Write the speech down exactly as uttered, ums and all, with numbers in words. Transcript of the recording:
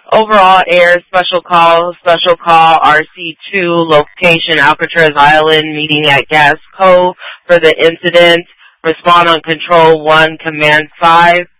Overall air, special call, special call, R C two, location Alcatraz Island, meeting at Gas Cove for the incident. Respond on Control one, Command five.